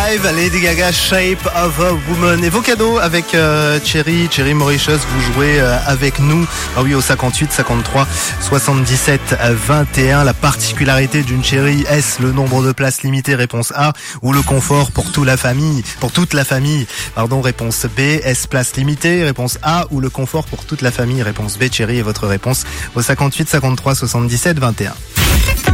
Live, Lady Gaga, Shape of a Woman. Et vos cadeaux avec Thierry Mauritius, vous jouez avec nous. Ah oui, au 58, 53, 77, 21. La particularité d'une Cherry, est-ce le nombre de places limitées, réponse A, ou le confort pour toute la famille, réponse B, est-ce place limitée, réponse A, ou le confort pour toute la famille, réponse B. Thierry, et votre réponse au 58, 53, 77, 21.